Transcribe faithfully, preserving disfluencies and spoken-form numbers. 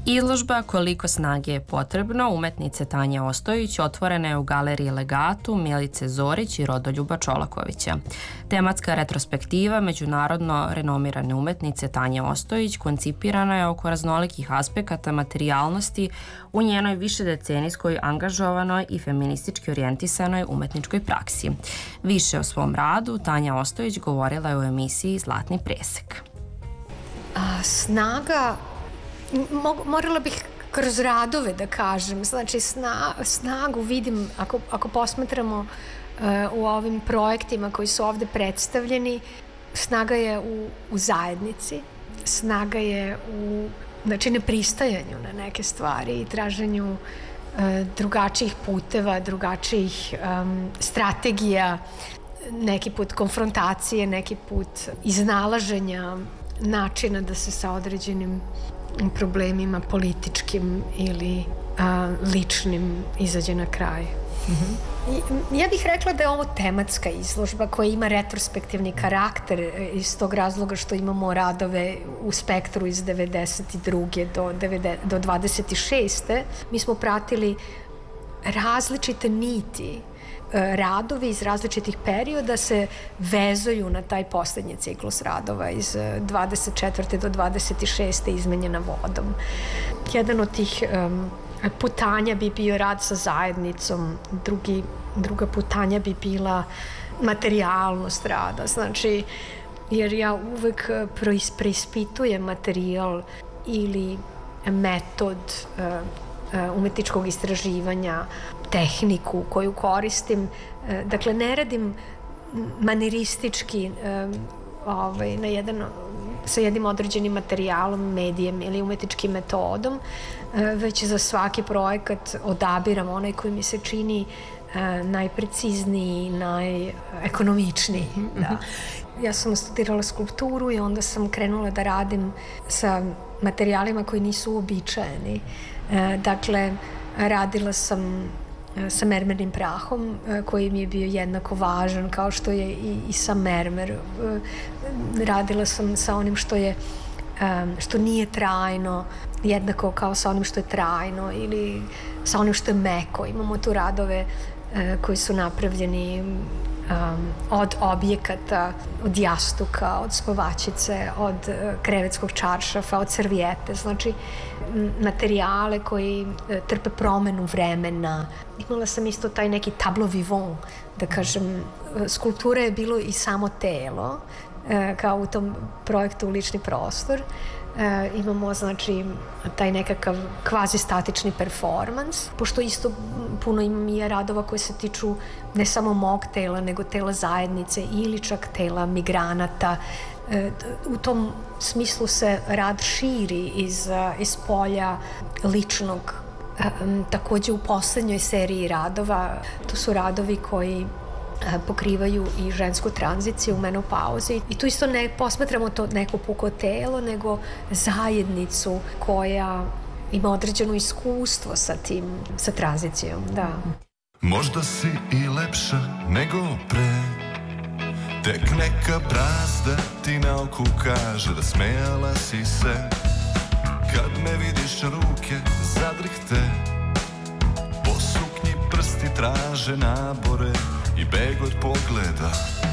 Izložba Koliko snage je potrebno umetnice Tanje Ostojić otvorena je u galeriji Legatu Milice Zorić i Rodoljuba Čolakovića. Tematska retrospektiva međunarodno renomirane umetnice Tanje Ostojić koncipirana je oko raznolikih aspekata materijalnosti u njenoj višedecenijskoj angažovanoj i feministički orijentisanoj umetničkoj praksi. Više o svom radu Tanja Ostojić govorila je u emisiji Zlatni presek. A, snaga morala bih kroz radove da kažem, znači sna, snagu vidim ako, ako posmatramo uh, u ovim projektima koji su ovde predstavljeni, snaga je u, u zajednici, snaga je u znači nepristajanju na neke stvari i traženju uh, drugačijih puteva, drugačijih um, strategija, neki put konfrontacije, neki put iznalaženja načina da se sa određenim problemima političkim ili a, ličnim izađe na kraj. Mm-hmm. Ja bih rekla da je ovo tematska izložba koja ima retrospektivni karakter iz tog razloga što imamo radove u spektru iz devedeset druge do, do dvadeset šeste. Mi smo pratili različite niti, radovi iz različitih perioda se vezuju na taj poslednji ciklus radova iz dvadeset četvrte do dvadeset šeste izmenjena vodom. Jedan od tih um, putanja bi bio rad sa zajednicom, drugi, druga putanja bi bila materijalnost rada, znači jer ja uvek preispitujem materijal ili metod uh, umetničkog istraživanja, tehniku koju koristim. Dakle, ne radim maniristički ovaj, na jedan, sa jednim određenim materijalom, medijem ili umetničkim metodom, već za svaki projekat odabiram onaj koji mi se čini najprecizniji, najekonomičniji. Da. Ja sam studirala skulpturu i onda sam krenula da radim sa materijalima koji nisu uobičajeni. Dakle, radila sam sa mermernim prahom koji mi je bio jednako važan kao što je i, i sa mermer. Radila sam sa onim što je što nije trajno jednako kao sa onim što je trajno ili sa onim što je meko. Imamo tu radove koji su napravljeni um, od objekata, od jastuka, od spavačice, od uh, krevetskog čaršafa, od servijete, znači materijale koji uh, trpe promenu vremena. Imala sam isto taj neki tableau vivant, da kažem, skulptura je bilo i samo telo, uh, kao u tom projektu Lični prostor. E, imamo znači taj nekakav kvazi statični performans, pošto isto puno imam i radova koje se tiču ne samo mog tela nego tela zajednice ili čak tela migranata. E, u tom smislu se rad širi iz, iz polja ličnog. E, takođe u poslednjoj seriji radova to su radovi koji pokrivaju i žensku tranziciju u menopauzi i tu isto ne posmatramo to neko puko telo nego zajednicu koja ima određeno iskustvo sa tim, sa tranzicijom, da. Možda si i lepša nego pre, tek neka brazda ti na oku kaže da smejala si se. Kad me vidiš ruke zadrhte, po suknji prsti traže nabore i beg od pogleda.